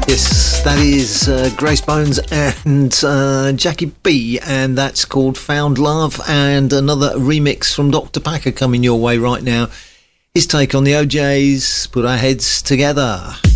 Yes, that is Grace Bones and Jackie B, and that's called Found Love. And another remix from Dr. Packer coming your way right now. His take on the OJs, Put Our Heads Together.